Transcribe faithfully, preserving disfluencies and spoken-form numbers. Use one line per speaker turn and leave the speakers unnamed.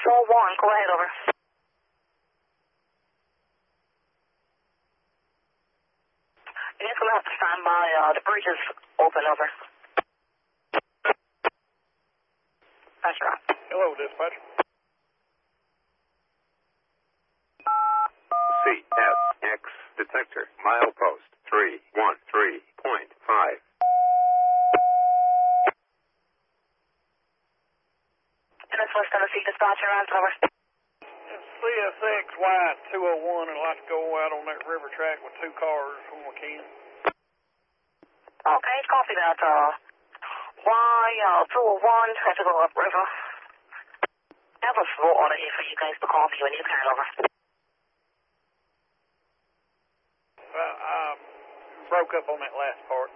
four one, go ahead, over. You're just going to have to stand by. Uh, the bridge is open, over. That's right.
Hello, dispatch.
C S X detector, milepost three one three point five.
And this one's going to see dispatcher on, over.
C S X Y two oh one, and I'd like to go out on that river track with two cars when we can.
Okay, copy that. Uh, Y two oh one, have to go up river. I have a slow order here for you guys to call for you. I need a car, over.
Uh, I broke up on that last part.